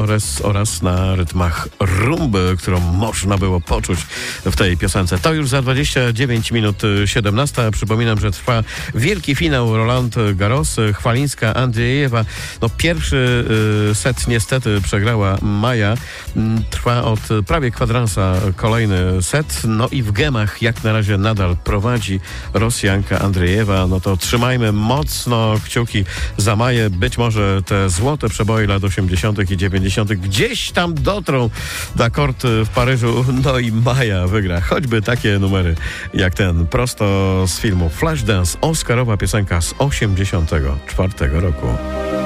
oraz na rytmach rumby, którą można było poczuć w tej piosence. To już za 29 minut 17. Przypominam, że trwa wielki finał Roland Garros. Chwalińska, Andrzejewa. No, pierwszy set niestety przegrała Maja. Trwa od prawie kwadransa kolejny set. No i w gemach jak na razie nadal prowadzi Rosjanka Andrzejewa. No to trzymajmy mocno kciuki za Maję. Być może te złote przeboje lat 80. i 90. gdzieś tam dotrą na kort w Paryżu, no i Maja wygra. Choćby takie numery jak ten, prosto z filmu Flashdance, oscarowa piosenka z 84 roku.